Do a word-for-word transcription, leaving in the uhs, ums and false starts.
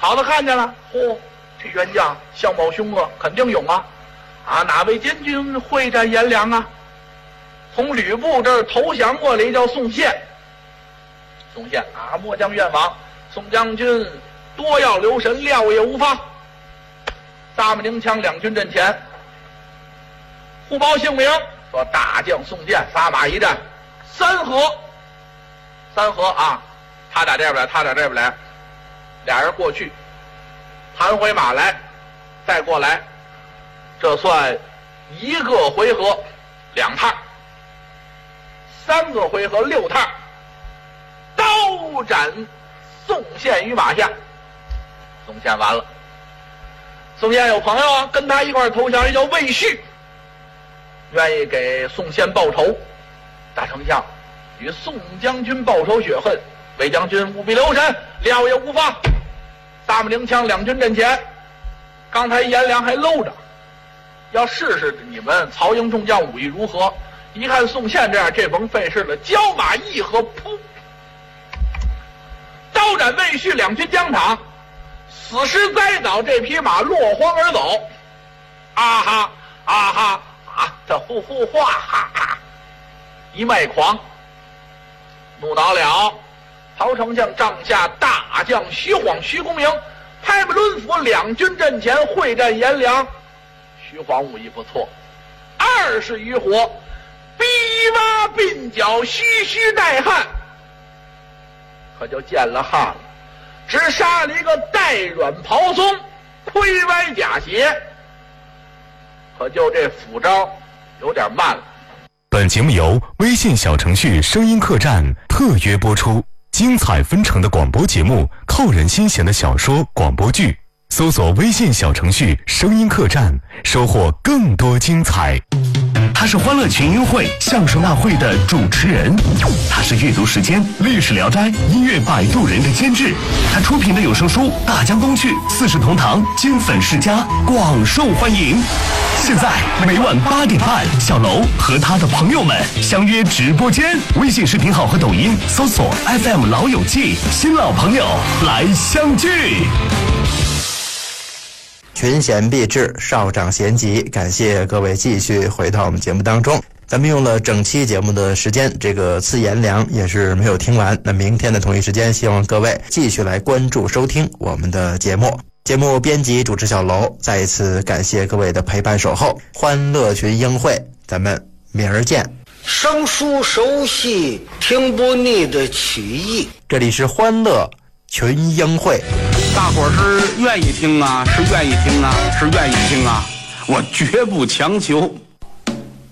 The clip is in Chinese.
好的看见了，嚯，这员将相貌凶恶，肯定勇啊！啊，哪位监军会战颜良啊？从吕布这儿投降过来叫宋宪。宋宪啊，末将愿往，宋将军多要留神，料也无妨。撒木灵枪两军阵前，互报姓名，说大将宋宪撒马一战，三合，三合啊，他打这边来，他打这边来，俩人过去，弹回马来，再过来，这算一个回合两趟，三个回合六趟，刀斩宋宪于马下。宋宪完了，宋宪有朋友啊，跟他一块投降，叫魏续，愿意给宋宪报仇。大丞相与宋将军报仇雪恨，魏将军务必留神，料也无妨。撒木灵枪两军阵前，刚才颜良还搂着，要试试你们曹营众将武艺如何。一看宋宪这样，这甭费事了，交马一合，噗，刀斩魏续，两军疆场，死尸栽倒，这匹马落荒而走。啊哈啊哈啊！这呼呼哗哈哈，一脉狂，怒恼了。曹丞相帐下大将徐晃、徐公明，拍马抡斧，两军阵前会战颜良。徐晃武艺不错，二十余火，逼挖鬓角，须须带汗，可就见了汗了。只杀了一个带软袍松，盔歪甲斜，可就这斧招有点慢了。 本节目由微信小程序声音客栈特约播出，精彩纷呈的广播节目，扣人心弦的小说广播剧，搜索微信小程序声音客栈，收获更多精彩。他是欢乐群英会相声大会的主持人，他是阅读时间历史聊斋音乐摆渡人的监制，他出品的有声书《大江东去》四世同堂金粉世家广受欢迎。现在每晚八点半，小楼和他的朋友们相约直播间，微信视频号和抖音搜索 F M 老友记，新老朋友来相聚。 群贤毕至，少长咸集，感谢各位继续回到我们节目当中。咱们用了整期节目的时间，这个刺颜良也是没有听完。那明天的同一时间，希望各位继续来关注收听我们的节目。节目编辑主持小楼，再一次感谢各位的陪伴守候。欢乐群英会，咱们明儿见。 生疏熟悉，听不腻的曲艺。 这里是欢乐群英会。 大伙儿是愿意听啊，是愿意听啊，是愿意听啊，我绝不强求。